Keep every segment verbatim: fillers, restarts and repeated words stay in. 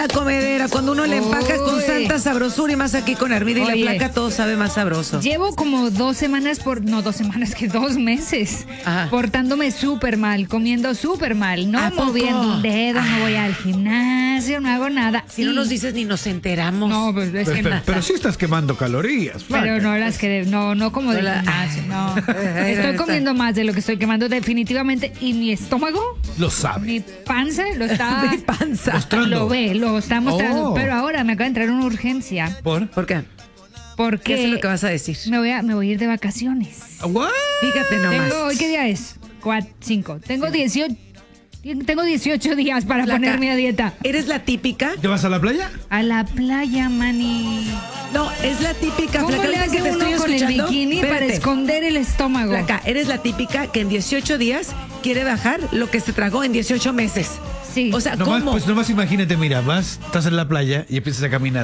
La comedera, cuando uno le empaca con Uy. santa sabrosura y más aquí con Armida y Oye. la flaca, todo sabe más sabroso. Llevo como dos semanas por, no dos semanas, que dos meses, Ajá. portándome súper mal, comiendo súper mal, no ¿A poco? moviendo un dedo, Ah. no voy al gimnasio, no hago nada. Si no Y- nos dices ni nos enteramos. No, pues es Pero, que pero, no. pero sí estás quemando calorías. Pero flaca. no las que, de- no, no como de No la- gimnasio, no. Ay, Estoy está. comiendo más de lo que estoy quemando definitivamente y mi estómago, Lo sabes. mi panza lo está... Mi panza. Mostrando. Lo ve, lo está mostrando. Oh. Pero ahora me acaba de entrar una urgencia ¿Por? ¿Por qué? porque ¿Qué es lo que vas a decir? me voy a, me voy a ir de vacaciones. ¿What? Fíjate nomás. Tengo, ¿hoy qué día es? Cuatro, cinco. Tengo dieciocho. Tengo dieciocho días para Flaca, ponerme a dieta. ¿Eres la típica? ¿Te vas a la playa? A la playa, mani. No, es la típica ¿Cómo flaca. le ahorita hace que te uno estoy con el escuchando, bikini para espérate. esconder el estómago? Flaca, eres la típica que en dieciocho días quiere bajar lo que se tragó en dieciocho meses. Sí. O sea, Nomás, ¿cómo? pues nomás imagínate, mira, vas, estás en la playa y empiezas a caminar.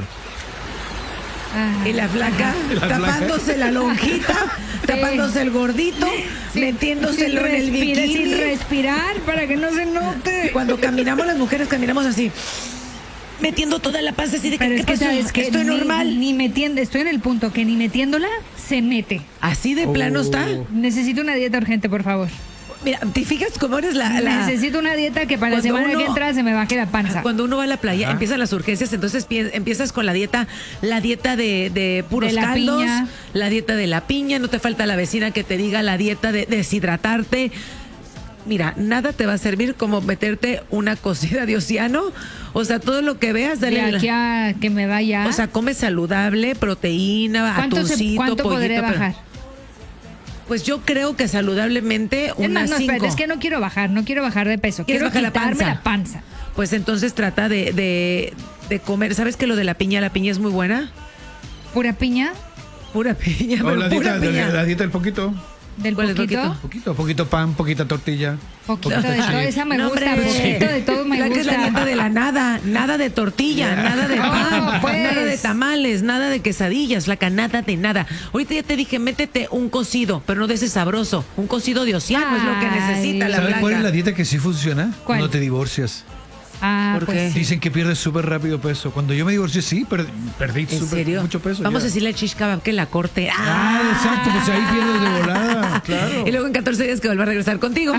Ah. Y la flaca, La flaca. tapándose la lonjita, tapándose el gordito, Sí, metiéndoselo sin en el respira- bikini. Sin respirar para que no se note. Cuando caminamos las mujeres caminamos así, metiendo toda la panza así de que, Pero ¿qué es que pasó? sabes que Estoy ni, normal. Ni metiendo, estoy en el punto que ni metiéndola se mete. Así de plano Oh. está. Necesito una dieta urgente, por favor. Mira, ¿te fijas cómo eres la... la- Necesito una dieta que para la Cuando semana uno- que entra se me baje la panza. Cuando uno va a la playa, Ajá. empiezan las urgencias, entonces pie- empiezas con la dieta, la dieta de, de puros De la caldos, piña. la dieta de la piña, no te falta la vecina que te diga la dieta de deshidratarte. Mira, nada te va a servir como meterte una cocida de océano, o sea, todo lo que veas, De dale. aquí a que me vaya. O sea, come saludable, proteína, ¿cuánto, se- atuncito, cuánto pollito. podré pero- bajar? Pues yo creo que saludablemente Es unas más, no, cinco. espérate, es que no quiero bajar, no quiero bajar de peso. ¿Quieres Quiero bajar la quitarme panza? la panza. Pues entonces trata de, de, de comer. ¿Sabes que lo de la piña, la piña es muy buena? Pura piña Pura piña, O pero la pura dieta, la, piña. la dieta del poquito. del ¿Cuál es poquito. poquito? Poquito, poquito pan, poquita tortilla. Poquito de todo, esa me No, gusta, hombre. poquito de todo me La que es la dieta gusta. de la nada, nada de tortilla, nada de No, pan, pues. nada de tamales, nada de quesadillas, flaca, nada de nada. Ahorita ya te dije, métete un cocido, pero no de ese sabroso, un cocido de océano es lo que Ay. necesita la ¿Sabes cuál es la flaca. dieta que sí funciona? ¿Cuál? Cuando te divorcias. Ah, ¿Por pues qué? sí. Dicen que pierdes súper rápido peso. Cuando yo me divorcié, sí, per- perdí ¿En súper- serio? mucho peso. Vamos ya. a decirle al shish kebab que la corte. Ah, exacto, pues ahí pierdes de volada, claro. Y luego en catorce días que vuelva a regresar contigo.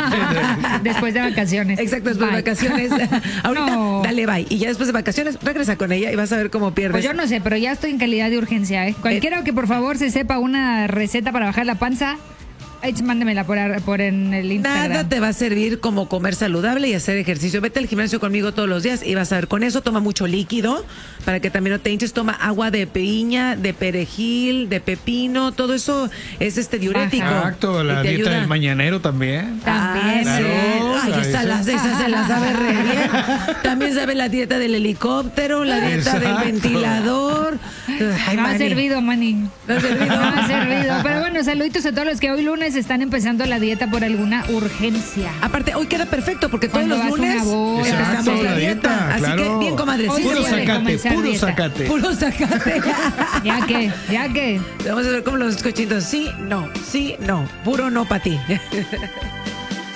Después de vacaciones. Exacto, después de Bye. vacaciones. Ahorita, No. dale, bye. Y ya después de vacaciones, regresa con ella y vas a ver cómo pierdes. Pues yo no sé, pero ya estoy en calidad de urgencia, ¿eh? Cualquiera que por favor se sepa una receta para bajar la panza, ahí mándemela por, ar- por en el Instagram. Nada te va a servir como comer saludable y hacer ejercicio. Vete al gimnasio conmigo todos los días y vas a ver, con eso toma mucho líquido para que también no te hinches. Toma agua de piña, de perejil, de pepino, todo eso es este diurético. Exacto, la Y te dieta ayuda. del mañanero también. También, Ah, sí. claro, Ay, esa, esa. las- esa se la sabe re bien. También sabe la dieta del helicóptero, la dieta del Exacto. ventilador. Ay, no ha Manny. servido, Manny. No ha servido. No ha servido. Pero bueno, saluditos a todos los que hoy lunes están empezando la dieta por alguna urgencia. Aparte, hoy queda perfecto porque todos Cuando los vas a una lunes boda, empezamos Exacto, la la dieta. dieta, Así claro. que bien, comadre. Hoy Sí se Puro se puede. puede zacate, comenzar puro dieta. zacate. Puro zacate. Ya que, ya que. Vamos a ver cómo los cochitos. Sí, no, sí, no. Puro no para ti.